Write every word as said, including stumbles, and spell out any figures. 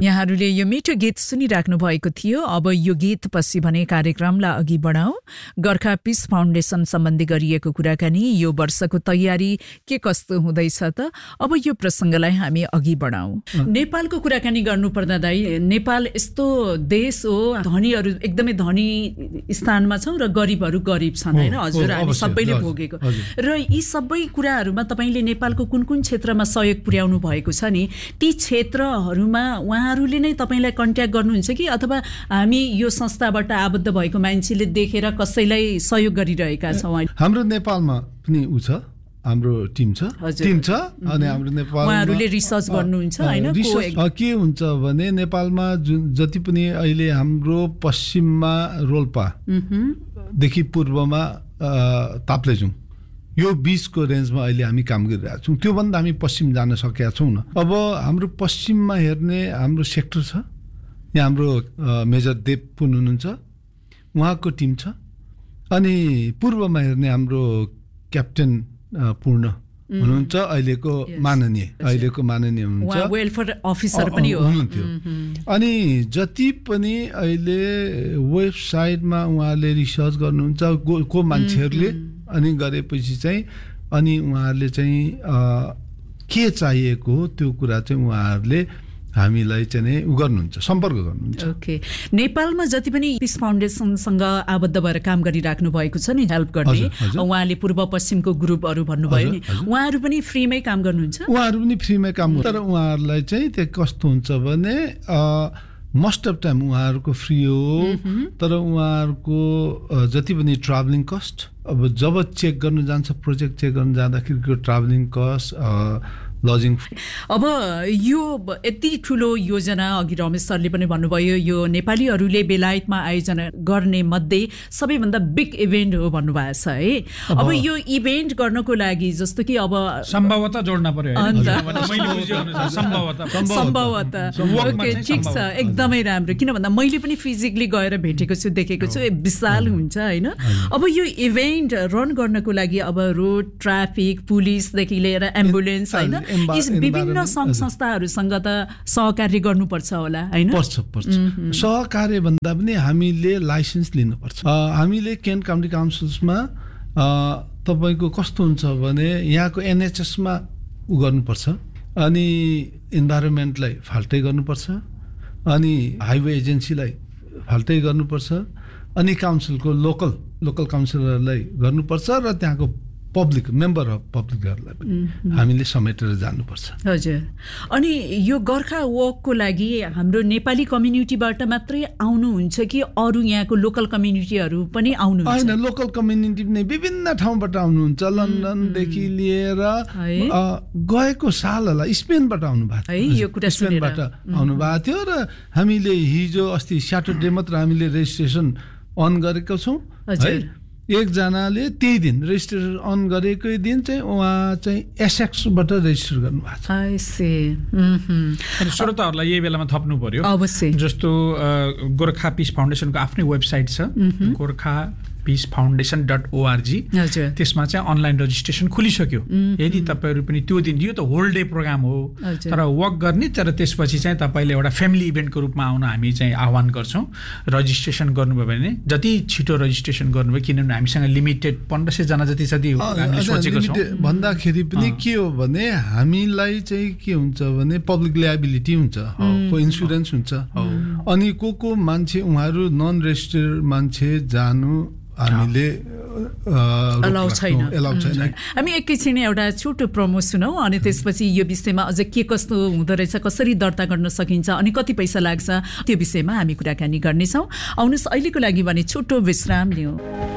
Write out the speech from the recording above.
यहाँहरूले यो मिठो गीत सुनिराख्नु भएको थियो। अब यो गीतपछि भने कार्यक्रमलाई अघि बढाउँ। गोर्खा पीस फाउन्डेसन सम्बन्धी गरिएको कुराकानी, यो वर्षको तयारी के कस्तो हुँदैछ त, अब यो प्रसङ्गलाई हामी अघि बढाउँ। नेपालको कुराकानी गर्नुपर्दा दाइ, नेपाल यस्तो देश हो, धनीहरू एकदमै धनी स्थानमा छौँ र गरिबहरू गरिब छन् होइन हजुर, हामी सबैले भोगेको। र यी सबै कुराहरूमा तपाईँले नेपालको कुन कुन क्षेत्रमा सहयोग पुर्याउनु भएको छ नि, ती क्षेत्रहरूमा उहाँहरूले नै तपाईँलाई कन्ट्याक्ट गर्नुहुन्छ कि अथवा हामी यो संस्थाबाट आबद्ध भएको मान्छेले देखेर कसैलाई सहयोग गरिरहेका छौँ? हाम्रो नेपालमा पनि उ छ, हाम्रो टिम छ टिम छ अनि हाम्रो नेपालमा उहाँहरूले रिसर्च गर्नुहुन्छ होइन? के हुन्छ भने नेपालमा जुन जति पनि अहिले हाम्रो पश्चिममा रोल्पा देखि पूर्वमा ताप्लेजुङ यो बीचको रेन्जमा अहिले हामी काम गरिरहेका छौँ। त्योभन्दा हामी पश्चिम जान सकेका छौँ न। अब हाम्रो पश्चिममा हेर्ने हाम्रो सेक्टर छ, यहाँ हाम्रो मेजर देव पुन हुनुहुन्छ, उहाँको टिम छ। अनि पूर्वमा हेर्ने हाम्रो क्याप्टेन पूर्ण हुनुहुन्छ, अहिलेको माननीय अहिलेको माननीय हुनुहुन्छ, वेलफेयर अफिसर पनि हुनुहुन्थ्यो। अनि जति पनि अहिले वेबसाइटमा उहाँले रिसर्च गर्नुहुन्छ को मान्छेहरूले अनि गरेपछि चाहिँ अनि उहाँहरूले चाहिँ के चाहिएको हो त्यो कुरा चाहिँ उहाँहरूले हामीलाई चाहिँ उ गर्नुहुन्छ, सम्पर्क गर्नुहुन्छ। ओके, नेपालमा जति पनि पीस फाउन्डेसनसँग आबद्ध भएर काम गरिराख्नु भएको छ नि, हेल्प गर्ने, उहाँले पूर्व पश्चिमको ग्रुपहरू भन्नुभयो नि, उहाँहरू पनि फ्रीमै काम गर्नुहुन्छ? उहाँहरू पनि फ्रीमै काम गर्नुहुन्छ, तर उहाँहरूलाई चाहिँ त्यो कस्तो हुन्छ भने मोस्ट अफ टाइम उहाँहरूको फ्री हो, तर उहाँहरूको जति पनि ट्राभलिङ कस्ट, अब जब चेक गर्नु जान्छ, प्रोजेक्ट चेक गर्नु जाँदाखेरिको ट्राभलिङ कस्ट, लजिङ। अब यो यति ठुलो योजना, अघि रमेश सरले पनि भन्नुभयो, यो नेपालीहरूले बेलायतमा आयोजना गर्ने मध्ये सबैभन्दा बिग इभेन्ट हो भन्नुभएको छ है। अब यो इभेन्ट गर्नको लागि जस्तो कि अब सम्भवतः जोड्न पर्यो, सम्भवतः ओके ठिक छ, एकदमै राम्रो। किन भन्दा मैले पनि फिजिकली गएर भेटेको छु, देखेको छु, विशाल हुन्छ होइन। अब यो इभेन्ट रन गर्नको लागि अब रोड ट्राफिक पुलिसदेखि लिएर एम्बुलेन्स होइन, विभिन्न सङ्घ संस्थाहरूसँग त सहकार्य गर्नुपर्छ होला होइन? पर्छ पर्छ सहकार्य भन्दा पनि हामीले लाइसेन्स लिनुपर्छ। हामीले केन्ट काउन्टी काउन्सिल्समा तपाईँको कस्तो हुन्छ भने यहाँको एनएचएसमा उ गर्नुपर्छ, अनि इन्भाइरोमेन्टलाई फाल्टै गर्नुपर्छ, अनि हाइवे एजेन्सीलाई फाल्टै गर्नुपर्छ, अनि काउन्सिलको लोकल लोकल काउन्सिलरलाई गर्नुपर्छ, र त्यहाँको पब्लिक मेम्बर अफ पब्लिकहरूलाई पनि हामीले समेटेर जानुपर्छ। हजुर, अनि यो गोर्खा वकको लागि हाम्रो नेपाली कम्युनिटीबाट मात्रै आउनुहुन्छ कि अरू यहाँको लोकल कम्युनिटीहरू पनि आउनुहुन्छ? होइन, लोकल कम्युनिटी नै विभिन्न ठाउँबाट आउनुहुन्छ, लन्डनदेखि लिएर गएको साल होला स्पेनबाट आउनु भएको थियो, स्पेनबाट आउनु भएको थियो। र हामीले हिजो अस्ति स्याटरडे मात्र हामीले रेजिस्ट्रेसन अन गरेको छौँ है। एकजनाले त्यही दिन रेजिस्ट्रेसन अन गरेकै दिन चाहिँ उहाँ चाहिँ एसएक्सबाट रेजिस्टर गर्नुभएको छ। श्रोताहरूलाई यही बेलामा थप्नु पर्यो अवश्य, जस्तो गोर्खा पीस फाउन्डेसनको आफ्नै वेबसाइट छ, Gorkha piece foundation dot ORG, त्यसमा चाहिँ अनलाइन रजिस्ट्रेसन खुलिसक्यो। यदि तपाईँहरू पनि त्यो दिन, यो त होल डे प्रोग्राम हो तर वक गर्ने, तर त्यसपछि चाहिँ तपाईँले एउटा फ्यामिली इभेन्टको रूपमा आउन हामी चाहिँ आह्वान गर्छौँ। रजिस्ट्रेसन गर्नुभयो भने जति छिटो रजिस्ट्रेसन गर्नुभयो, किनभने हामीसँग लिमिटेड पन्ध्र सयजना जति जति हामीले सोचेको छौँ। भन्दाखेरि पनि के हो भने हामीलाई चाहिँ के हुन्छ भने पब्लिक लायबिलिटी हुन्छ, को इन्सुरेन्स हुन्छ, अनि को को मान्छे उहाँहरू नन रेजिस्टर्ड मान्छे जानु हामीले अलाउ छैन। हामी एकैछिन एउटा छोटो प्रोमो सुनौँ, अनि त्यसपछि यो विषयमा अझ के कस्तो हुँदो रहेछ, कसरी दर्ता गर्न सकिन्छ, अनि कति पैसा लाग्छ, त्यो विषयमा हामी कुराकानी गर्नेछौँ। आउनुहोस्, अहिलेको लागि भने छोटो विश्राम लियौँ।